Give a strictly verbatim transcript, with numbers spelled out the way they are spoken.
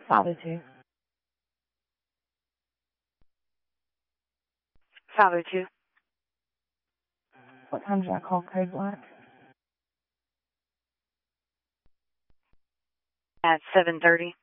Five oh two. five oh two. What time did I call Code Black? At seven thirty.